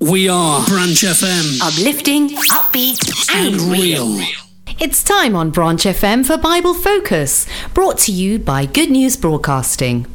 We are Branch FM. Uplifting, upbeat and real. It's time on Branch FM for Bible Focus, brought to you by Good News Broadcasting.